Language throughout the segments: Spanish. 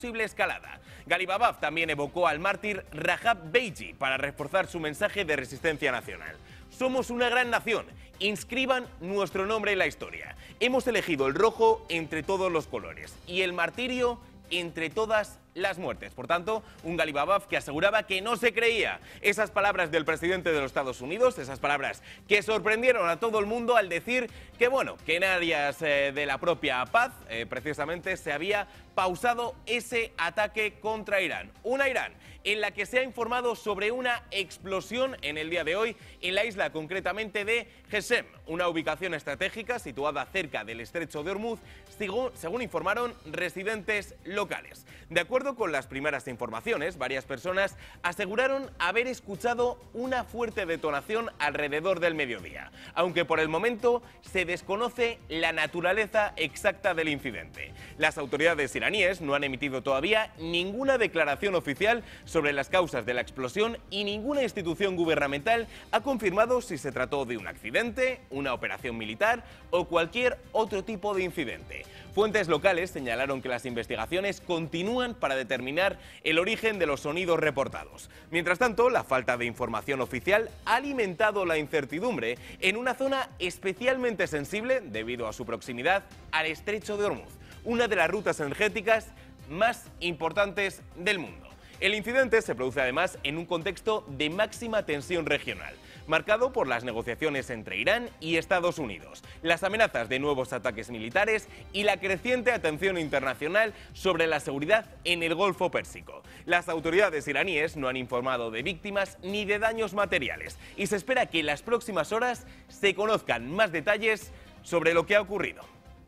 posible escalada. Ghalibabad también evocó al mártir Rajab Beigi para reforzar su mensaje de resistencia nacional. Somos una gran nación, inscriban nuestro nombre en la historia. Hemos elegido el rojo entre todos los colores y el martirio entre todas las muertes. Por tanto, un Ghalibabad que aseguraba que no se creía esas palabras del presidente de los Estados Unidos, esas palabras que sorprendieron a todo el mundo al decir que, bueno, que en áreas de la propia paz, precisamente, se había pausado ese ataque contra Irán. Una Irán en la que se ha informado sobre una explosión en el día de hoy en la isla concretamente de Qesem, una ubicación estratégica situada cerca del estrecho de Hormuz, según informaron residentes locales. De acuerdo con las primeras informaciones, varias personas aseguraron haber escuchado una fuerte detonación alrededor del mediodía, aunque por el momento se desconoce la naturaleza exacta del incidente. Las autoridades iraníes no han emitido todavía ninguna declaración oficial sobre las causas de la explosión y ninguna institución gubernamental ha confirmado si se trató de un accidente, una operación militar o cualquier otro tipo de incidente. Fuentes locales señalaron que las investigaciones continúan para determinar el origen de los sonidos reportados. Mientras tanto, la falta de información oficial ha alimentado la incertidumbre en una zona especialmente sensible debido a su proximidad al estrecho de Hormuz, una de las rutas energéticas más importantes del mundo. El incidente se produce además en un contexto de máxima tensión regional, marcado por las negociaciones entre Irán y Estados Unidos, las amenazas de nuevos ataques militares y la creciente atención internacional sobre la seguridad en el Golfo Pérsico. Las autoridades iraníes no han informado de víctimas ni de daños materiales y se espera que en las próximas horas se conozcan más detalles sobre lo que ha ocurrido.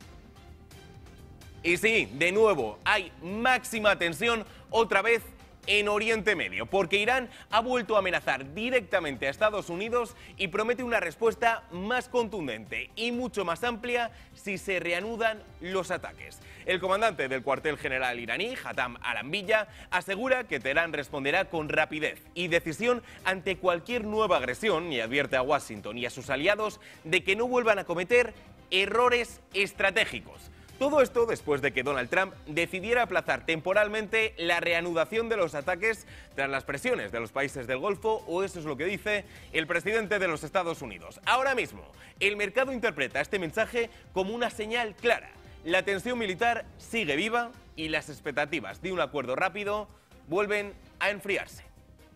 Y sí, de nuevo, hay máxima tensión otra vez en Oriente Medio, porque Irán ha vuelto a amenazar directamente a Estados Unidos y promete una respuesta más contundente y mucho más amplia si se reanudan los ataques. El comandante del cuartel general iraní, Hatham al-Anbiya, asegura que Teherán responderá con rapidez y decisión ante cualquier nueva agresión y advierte a Washington y a sus aliados de que no vuelvan a cometer errores estratégicos. Todo esto después de que Donald Trump decidiera aplazar temporalmente la reanudación de los ataques tras las presiones de los países del Golfo, o eso es lo que dice el presidente de los Estados Unidos. Ahora mismo, el mercado interpreta este mensaje como una señal clara. La tensión militar sigue viva y las expectativas de un acuerdo rápido vuelven a enfriarse.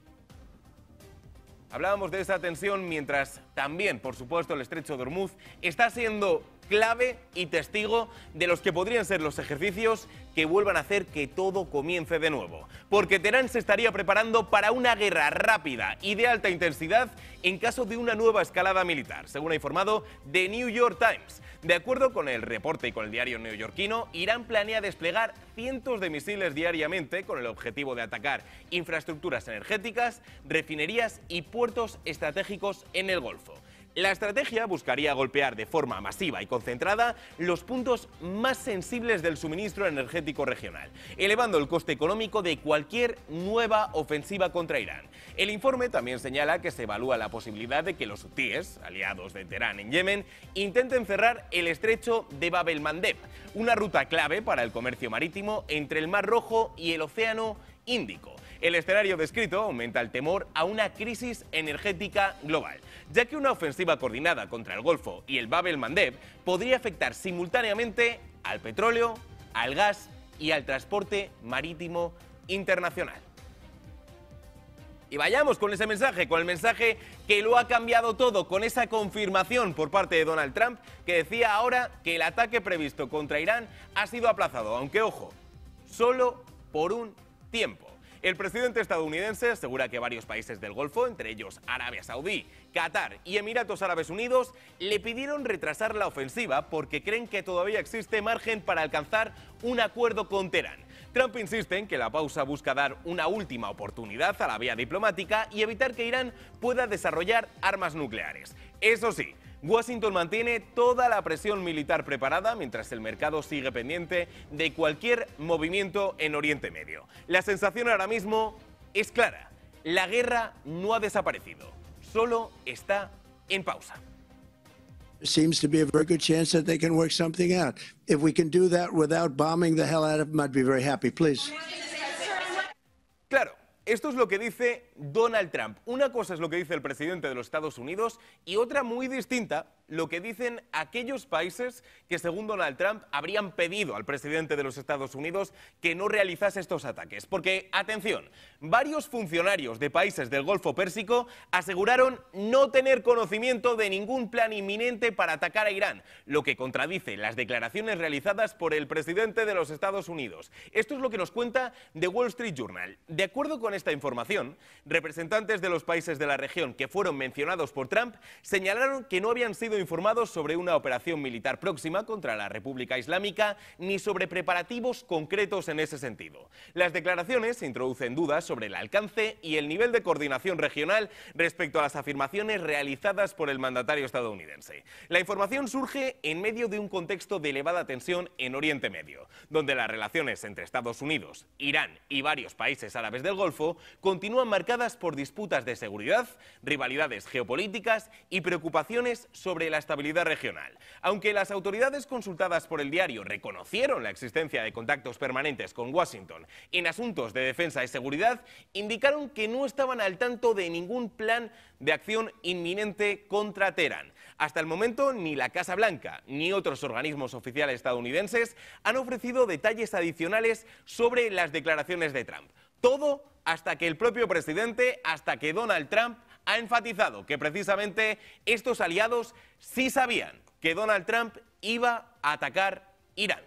Hablábamos de esa tensión mientras también, por supuesto, el estrecho de Hormuz está siendo clave y testigo de los que podrían ser los ejercicios que vuelvan a hacer que todo comience de nuevo. Porque Teherán se estaría preparando para una guerra rápida y de alta intensidad en caso de una nueva escalada militar, según ha informado The New York Times. De acuerdo con el reporte y con el diario neoyorquino, Irán planea desplegar cientos de misiles diariamente con el objetivo de atacar infraestructuras energéticas, refinerías y puertos estratégicos en el Golfo. La estrategia buscaría golpear de forma masiva y concentrada los puntos más sensibles del suministro energético regional, elevando el coste económico de cualquier nueva ofensiva contra Irán. El informe también señala que se evalúa la posibilidad de que los hutíes, aliados de Teherán en Yemen, intenten cerrar el estrecho de Bab el-Mandeb, una ruta clave para el comercio marítimo entre el Mar Rojo y el Océano Índico. El escenario descrito aumenta el temor a una crisis energética global, ya que una ofensiva coordinada contra el Golfo y el Bab el-Mandeb podría afectar simultáneamente al petróleo, al gas y al transporte marítimo internacional. Y vayamos con ese mensaje, con el mensaje que lo ha cambiado todo, con esa confirmación por parte de Donald Trump, que decía ahora que el ataque previsto contra Irán ha sido aplazado, aunque ojo, solo por un tiempo. El presidente estadounidense asegura que varios países del Golfo, entre ellos Arabia Saudí, Qatar y Emiratos Árabes Unidos, le pidieron retrasar la ofensiva porque creen que todavía existe margen para alcanzar un acuerdo con Teherán. Trump insiste en que la pausa busca dar una última oportunidad a la vía diplomática y evitar que Irán pueda desarrollar armas nucleares. Eso sí, Washington mantiene toda la presión militar preparada mientras el mercado sigue pendiente de cualquier movimiento en Oriente Medio. La sensación ahora mismo es clara: la guerra no ha desaparecido, solo está en pausa. seems to be a very good chance that they can work something out. If we can do that without bombing the hell out of them, I'd be very happy. Please. Claro. Esto es lo que dice Donald Trump. Una cosa es lo que dice el presidente de los Estados Unidos y otra muy distinta, lo que dicen aquellos países que, según Donald Trump, habrían pedido al presidente de los Estados Unidos que no realizase estos ataques. Porque, atención, varios funcionarios de países del Golfo Pérsico aseguraron no tener conocimiento de ningún plan inminente para atacar a Irán, lo que contradice las declaraciones realizadas por el presidente de los Estados Unidos. Esto es lo que nos cuenta The Wall Street Journal. De acuerdo con esta información, representantes de los países de la región que fueron mencionados por Trump señalaron que no habían sido informados sobre una operación militar próxima contra la República Islámica ni sobre preparativos concretos en ese sentido. Las declaraciones introducen dudas sobre el alcance y el nivel de coordinación regional respecto a las afirmaciones realizadas por el mandatario estadounidense. La información surge en medio de un contexto de elevada tensión en Oriente Medio, donde las relaciones entre Estados Unidos, Irán y varios países árabes del Golfo continúan marcadas por disputas de seguridad, rivalidades geopolíticas y preocupaciones sobre la estabilidad regional. Aunque las autoridades consultadas por el diario reconocieron la existencia de contactos permanentes con Washington en asuntos de defensa y seguridad, indicaron que no estaban al tanto de ningún plan de acción inminente contra Teherán. Hasta el momento, ni la Casa Blanca ni otros organismos oficiales estadounidenses han ofrecido detalles adicionales sobre las declaraciones de Trump. Todo hasta que el propio presidente, hasta que Donald Trump ha enfatizado que precisamente estos aliados sí sabían que Donald Trump iba a atacar Irán.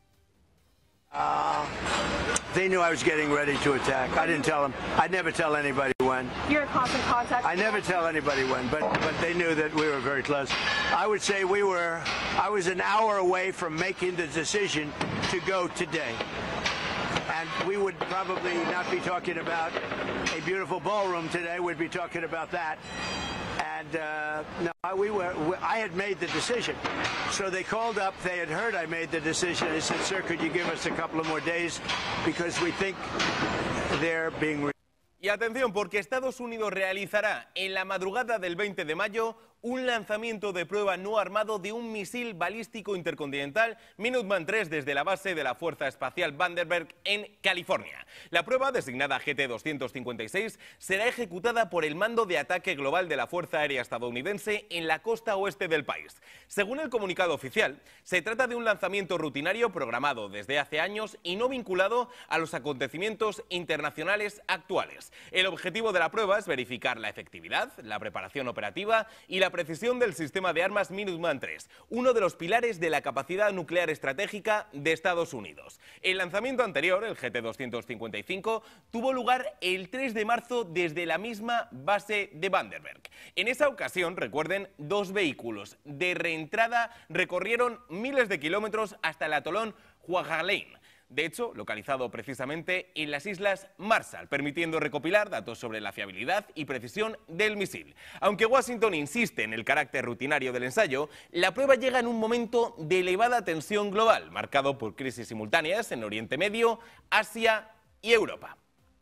They knew I was getting ready to attack. I didn't tell them. I never tell anybody when. You're in constant contact. I never tell anybody when, but they knew that we were very close. I would say I was an hour away from making the decision to go today. And we would probably not be talking about a beautiful ballroom today. We'd be talking about that. And no, I had made the decision. So they called up. They had heard I made the decision. They said, "Sir, could you give us a couple of more days because we think they're being." Y atención, porque Estados Unidos realizará en la madrugada del 20 de mayo un lanzamiento de prueba no armado de un misil balístico intercontinental Minuteman III desde la base de la Fuerza Espacial Vandenberg en California. La prueba, designada GT-256, será ejecutada por el Mando de Ataque Global de la Fuerza Aérea Estadounidense en la costa oeste del país. Según el comunicado oficial, se trata de un lanzamiento rutinario programado desde hace años y no vinculado a los acontecimientos internacionales actuales. El objetivo de la prueba es verificar la efectividad, la preparación operativa y la precisión del sistema de armas Minuteman III, uno de los pilares de la capacidad nuclear estratégica de Estados Unidos. El lanzamiento anterior, el GT-255, tuvo lugar el 3 de marzo desde la misma base de Vandenberg. En esa ocasión, recuerden, 2 vehículos de reentrada recorrieron miles de kilómetros hasta el atolón Kwajalein. De hecho, localizado precisamente en las Islas Marshall, permitiendo recopilar datos sobre la fiabilidad y precisión del misil. Aunque Washington insiste en el carácter rutinario del ensayo, la prueba llega en un momento de elevada tensión global, marcado por crisis simultáneas en Oriente Medio, Asia y Europa.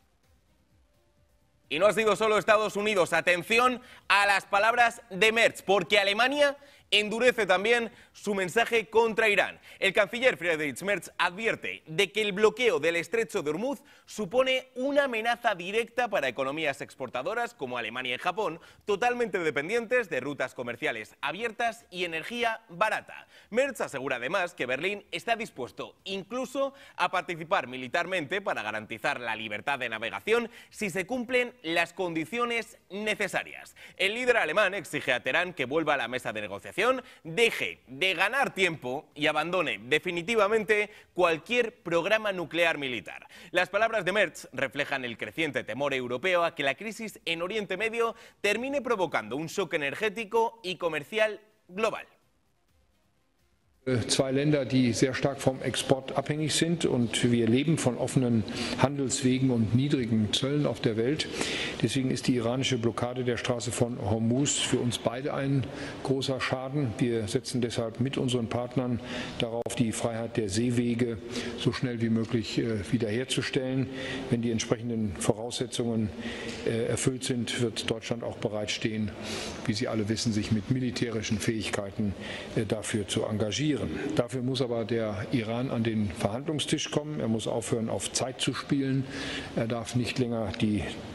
Y no ha sido solo Estados Unidos. Atención a las palabras de Merz, porque Alemania endurece también su mensaje contra Irán. El canciller Friedrich Merz advierte de que el bloqueo del estrecho de Hormuz supone una amenaza directa para economías exportadoras como Alemania y Japón, totalmente dependientes de rutas comerciales abiertas y energía barata. Merz asegura además que Berlín está dispuesto incluso a participar militarmente para garantizar la libertad de navegación si se cumplen las condiciones necesarias. El líder alemán exige a Teherán que vuelva a la mesa de negociación, deje de ganar tiempo y abandone definitivamente cualquier programa nuclear militar. Las palabras de Merz reflejan el creciente temor europeo a que la crisis en Oriente Medio termine provocando un shock energético y comercial global. Zwei Länder, die sehr stark vom Export abhängig sind, und wir leben von offenen Handelswegen und niedrigen Zöllen auf der Welt. Deswegen ist die iranische Blockade der Straße von Hormuz für uns beide ein großer Schaden. Wir setzen deshalb mit unseren Partnern darauf, die Freiheit der Seewege so schnell wie möglich wiederherzustellen. Wenn die entsprechenden Voraussetzungen erfüllt sind, wird Deutschland auch bereitstehen, wie Sie alle wissen, sich mit militärischen Fähigkeiten dafür zu engagieren. Dafür muss aber der Iran an den Verhandlungstisch kommen. Er muss aufhören, auf Zeit zu spielen. Er darf nicht länger die